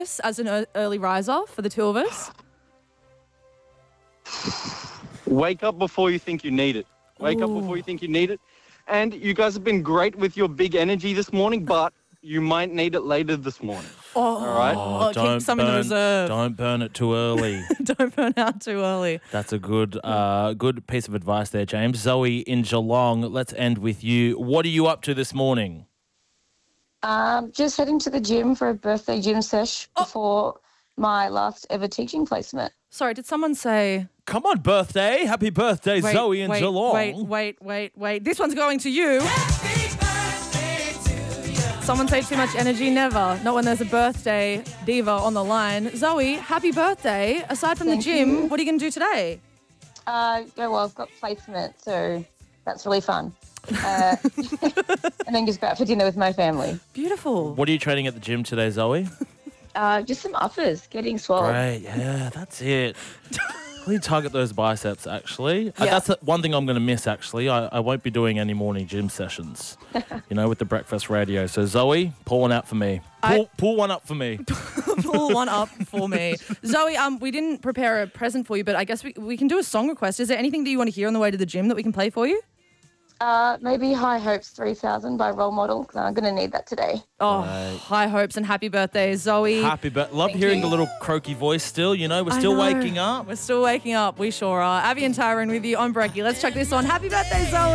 as an early riser for the two of us? Wake up before you think you need it. Wake up before you think you need it. And you guys have been great with your big energy this morning, but you might need it later this morning. All right? Keep some in the reserve. Don't burn it too early. Don't burn out too early. That's a good piece of advice there, James. Zoe in Geelong, let's end with you. What are you up to this morning? Just heading to the gym for a birthday gym sesh before my last ever teaching placement. Sorry, did someone say... Come on, birthday. Happy birthday, Zoe in Geelong. Wait. This one's going to you. Happy birthday to you. Someone say too much energy, never. Not when there's a birthday diva on the line. Zoe, happy birthday. Aside from the gym, what are you going to do today? I've got placement, so that's really fun. And then just go out for dinner with my family. Beautiful. What are you training at the gym today, Zoe? Just some uppers, getting swole. Great, yeah, that's it. Really target those biceps, actually. Yeah. That's one thing I'm going to miss, actually. I won't be doing any morning gym sessions, with the breakfast radio. So, Zoe, pull one out for me. Pull one up for me. Pull one up for me. Zoe, we didn't prepare a present for you, but I guess we can do a song request. Is there anything that you want to hear on the way to the gym that we can play for you? Maybe High Hopes 3000 by Role Model, because I'm going to need that today. Oh, right. High hopes and happy birthday, Zoe. Happy birthday. Love hearing the little croaky voice still, we're still waking up. We're still waking up. We sure are. Abby and Tyron with you on Brekkie. Let's chuck this on. Happy birthday, Zoe.